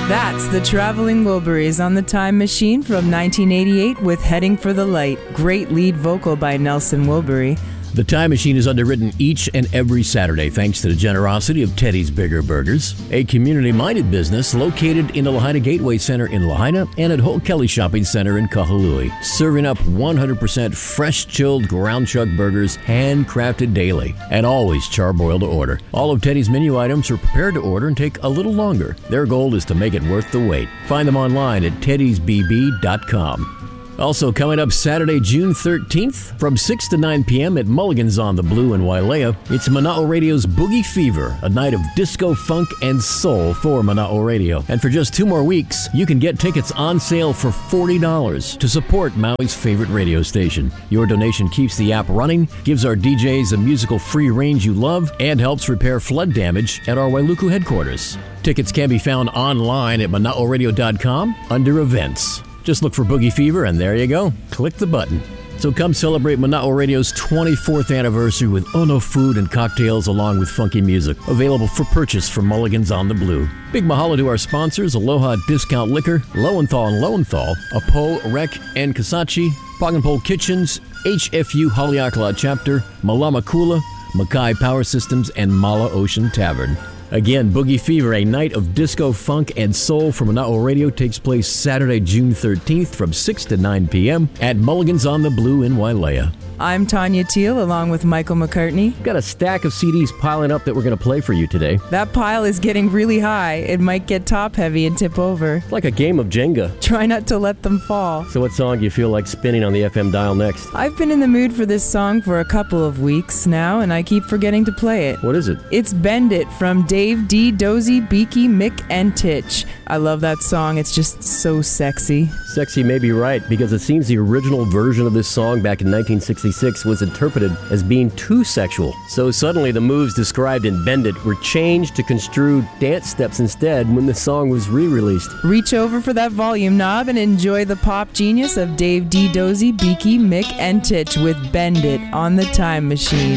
That's the Traveling Wilburys on the Time Machine from 1988 with Heading for the Light. Great lead vocal by Nelson Wilbury. The Time Machine is underwritten each and every Saturday thanks to the generosity of Teddy's Bigger Burgers, a community-minded business located in the Lahaina Gateway Center in Lahaina and at Holt Kelly Shopping Center in Kahului, serving up 100% fresh chilled ground chuck burgers handcrafted daily and always charboiled to order. All of Teddy's menu items are prepared to order and take a little longer. Their goal is to make it worth the wait. Find them online at teddysbb.com. Also coming up Saturday, June 13th from 6 to 9 p.m. at Mulligan's on the Blue in Wailea, it's Mana'o Radio's Boogie Fever, a night of disco, funk, and soul for Mana'o Radio. And for just 2 more weeks, you can get tickets on sale for $40 to support Maui's favorite radio station. Your donation keeps the app running, gives our DJs a musical free range you love, and helps repair flood damage at our Wailuku headquarters. Tickets can be found online at mana'oradio.com under events. Just look for Boogie Fever, and there you go. Click the button. So come celebrate Mana'o Radio's 24th anniversary with Ono food and cocktails along with funky music. Available for purchase from Mulligan's on the Blue. Big mahalo to our sponsors, Aloha Discount Liquor, Lowenthal & Lowenthal, Apo, Rec, and Kasachi, Poggenpole Kitchens, HFU Haleakala Chapter, Malama Kula, Makai Power Systems, and Mala Ocean Tavern. Again, Boogie Fever, a night of disco, funk, and soul from Mana'o Radio takes place Saturday, June 13th from 6 to 9 p.m. at Mulligan's on the Blue in Wailea. I'm Tanya Teal along with Michael McCartney. Got a stack of CDs piling up that we're going to play for you today. That pile is getting really high. It might get top heavy and tip over. It's like a game of Jenga. Try not to let them fall. So what song do you feel like spinning on the FM dial next? I've been in the mood for this song for a couple of weeks now, and I keep forgetting to play it. What is it? It's Bend It from Dave D, Dozy, Beaky, Mick, and Titch. I love that song. It's just so sexy. Sexy may be right, because it seems the original version of this song back in 1966 was interpreted as being too sexual. So suddenly the moves described in Bend It were changed to construe dance steps instead when the song was re-released. Reach over for that volume knob and enjoy the pop genius of Dave D, Dozy, Beaky, Mick, and Titch with Bend It on the Time Machine.